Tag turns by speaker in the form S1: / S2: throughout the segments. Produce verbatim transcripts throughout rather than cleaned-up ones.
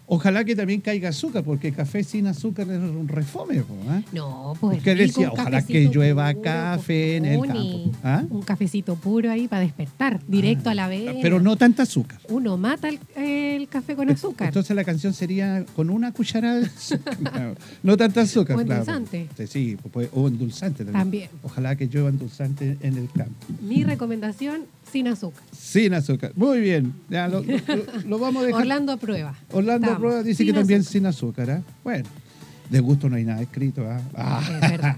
S1: Ojalá que también caiga azúcar, porque café sin azúcar es un refome. ¿eh?
S2: No, pues.
S1: Porque decía, ojalá que llueva puro, café en el campo. ¿Ah?
S2: Un cafecito puro ahí para despertar, directo ah, a la vez.
S1: Pero no tanta azúcar.
S2: Uno mata el, el café con azúcar.
S1: Entonces la canción sería con una cucharada de azúcar. No, no tanta azúcar.
S2: O endulzante.
S1: Claro. Sí, pues, o endulzante también.
S2: También.
S1: Ojalá que llueva endulzante en el campo.
S2: Mi recomendación, sin azúcar.
S1: Sin azúcar. Muy bien. Ya lo, lo, lo vamos a dejar.
S2: Orlando aprueba.
S1: Orlando
S2: Estamos.
S1: aprueba, dice
S2: sin
S1: que también
S2: azúcar.
S1: sin azúcar. ¿eh? Bueno, de gusto no hay nada escrito. ¿eh? Ah.
S2: Es verdad.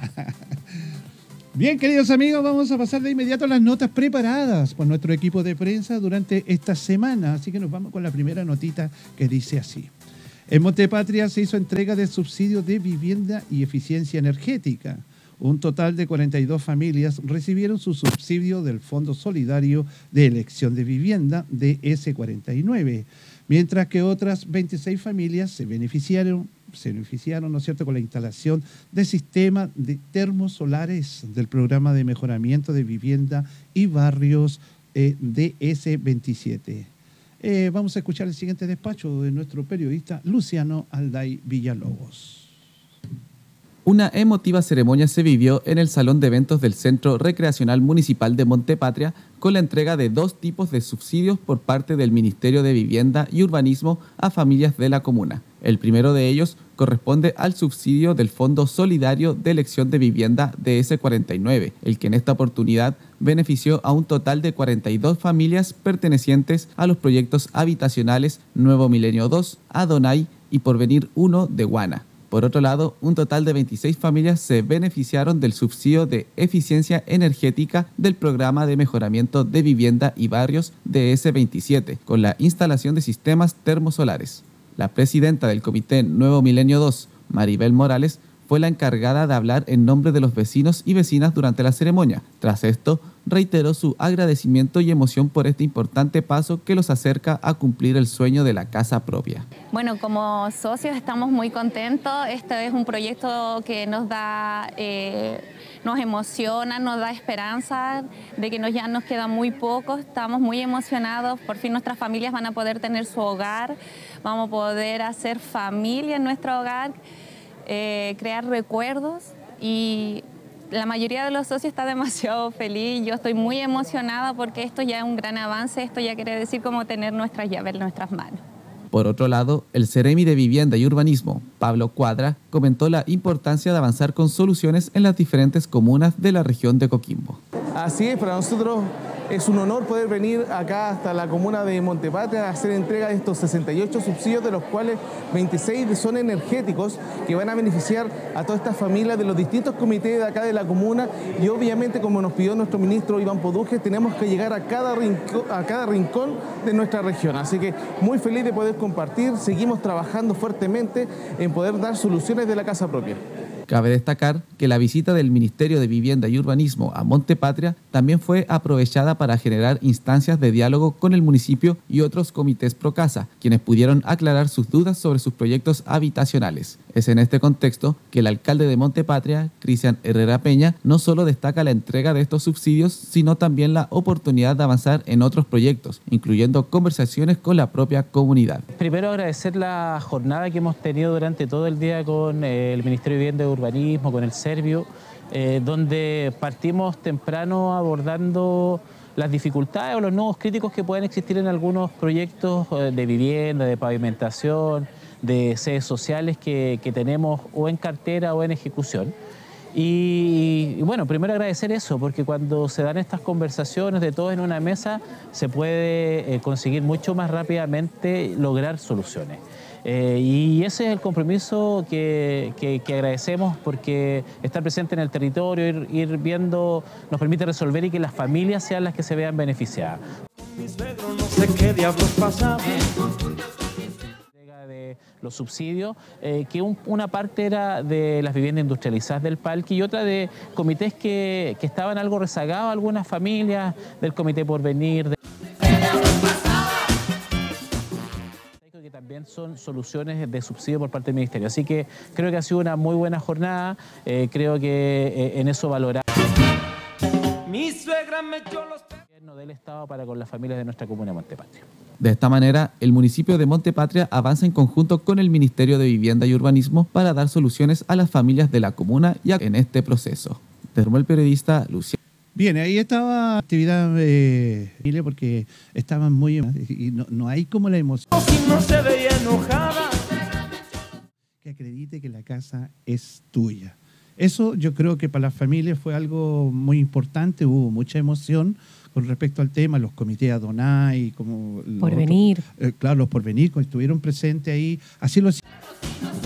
S1: Bien, queridos amigos, vamos a pasar de inmediato a las notas preparadas por nuestro equipo de prensa durante esta semana. Así que nos vamos con la primera notita que dice así. En Montepatria se hizo entrega de subsidios de vivienda y eficiencia energética. Un total de cuarenta y dos familias recibieron su subsidio del Fondo Solidario de Elección de Vivienda de ese cuarenta y nueve, mientras que otras veintiséis familias se beneficiaron, se beneficiaron, ¿no es cierto?, con la instalación de sistemas de termosolares del Programa de Mejoramiento de Vivienda y Barrios eh, de ese veintisiete. Eh, vamos a escuchar el siguiente despacho de nuestro periodista Luciano Alday Villalobos.
S3: Una emotiva ceremonia se vivió en el Salón de Eventos del Centro Recreacional Municipal de Montepatria con la entrega de dos tipos de subsidios por parte del Ministerio de Vivienda y Urbanismo a familias de la comuna. El primero de ellos corresponde al subsidio del Fondo Solidario de Elección de Vivienda de ese cuarenta y nueve, el que en esta oportunidad benefició a un total de cuarenta y dos familias pertenecientes a los proyectos habitacionales Nuevo Milenio dos, Adonai y Porvenir uno de Guana. Por otro lado, un total de veintiséis familias se beneficiaron del subsidio de eficiencia energética del Programa de Mejoramiento de Vivienda y Barrios de ese veintisiete, con la instalación de sistemas termosolares. La presidenta del Comité Nuevo Milenio dos, Maribel Morales, fue la encargada de hablar en nombre de los vecinos y vecinas durante la ceremonia. Tras esto, reiteró su agradecimiento y emoción por este importante paso que los acerca a cumplir el sueño de la casa propia.
S4: Bueno, como socios estamos muy contentos. Este es un proyecto que nos da, eh, nos emociona, nos da esperanza de que nos, ya nos queda muy poco. Estamos muy emocionados. Por fin nuestras familias van a poder tener su hogar, vamos a poder hacer familia en nuestro hogar, eh, crear recuerdos y la mayoría de los socios está demasiado feliz. Yo estoy muy emocionada porque esto ya es un gran avance. Esto ya quiere decir como tener nuestras llaves en nuestras manos.
S3: Por otro lado, el Ceremi de Vivienda y Urbanismo, Pablo Cuadra, comentó la importancia de avanzar con soluciones en las diferentes comunas de la región de Coquimbo.
S5: Así es, para nosotros es un honor poder venir acá hasta la comuna de Montepatria a hacer entrega de estos sesenta y ocho subsidios, de los cuales veintiséis son energéticos, que van a beneficiar a todas estas familias de los distintos comités de acá de la comuna. Y obviamente, como nos pidió nuestro ministro Iván Poduges, tenemos que llegar a cada rincón, a cada rincón de nuestra región. Así que muy feliz de poder compartir. Seguimos trabajando fuertemente en poder dar soluciones de la casa propia.
S3: Cabe destacar que la visita del Ministerio de Vivienda y Urbanismo a Montepatria también fue aprovechada para generar instancias de diálogo con el municipio y otros comités Procasa, quienes pudieron aclarar sus dudas sobre sus proyectos habitacionales. Es en este contexto que el alcalde de Montepatria, Cristian Herrera Peña, no solo destaca la entrega de estos subsidios, sino también la oportunidad de avanzar en otros proyectos, incluyendo conversaciones con la propia comunidad.
S6: Primero agradecer la jornada que hemos tenido durante todo el día con el Ministerio de Vivienda y Urbanismo, con el Servio, eh, donde partimos temprano abordando las dificultades o los nuevos críticos que pueden existir en algunos proyectos de vivienda, de pavimentación, de sedes sociales que, que tenemos o en cartera o en ejecución. Y, y bueno, primero agradecer eso, porque cuando se dan estas conversaciones de todos en una mesa, se puede eh, conseguir mucho más rápidamente lograr soluciones. Eh, y ese es el compromiso que, que, que agradecemos, porque estar presente en el territorio, ir, ir viendo, nos permite resolver y que las familias sean las que se vean beneficiadas.
S7: No sé qué diablos pasa.
S6: De los subsidios, eh, que un, una parte era de las viviendas industrializadas del Palqui y otra de comités que, que estaban algo rezagados, algunas familias del Comité Porvenir. De... que también son soluciones de subsidio por parte del Ministerio. Así que creo que ha sido una muy buena jornada, eh, creo que eh, en eso valorar
S7: Mi suegra me echó los...
S6: del Estado para con las familias de nuestra comuna de Montepatria.
S3: De esta manera, el municipio de Montepatria avanza en conjunto con el Ministerio de Vivienda y Urbanismo para dar soluciones a las familias de la comuna y en este proceso. Informó el periodista Luciano.
S1: Bien, ahí estaba actividad eh, porque estaban muy... y no, no hay como la emoción.
S7: Si no se veía enojada.
S1: Que acredite que la casa es tuya. Eso yo creo que para las familias fue algo muy importante, hubo mucha emoción con respecto al tema, los comités Adonai, como...
S2: Por venir.
S1: Eh, claro, los por venir, estuvieron presentes ahí, así lo